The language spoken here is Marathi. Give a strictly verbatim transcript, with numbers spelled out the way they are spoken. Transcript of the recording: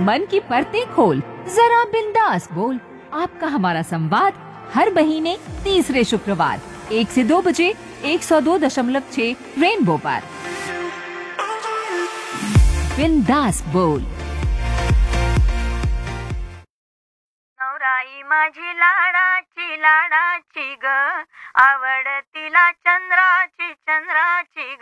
मन की परतें खोल, जरा बिंदास बोल। आपका हमारा संवाद हर महीने तीसरे शुक्रवार एक से दो बजे एक सौ दो दशमलव छह रेनबो पर। बिंदास बोल। नवराई माझी लाडाची लाडाची ग, आवड तिला चंद्राची चंद्राची ग।